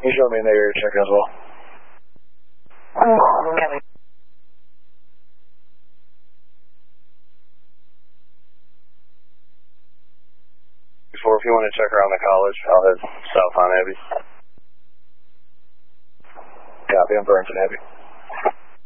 You showed me in the area check as well. Copy. Before, if you want to check around the college, I'll head south on Abbey. Copy, I'm Burns and Abbey.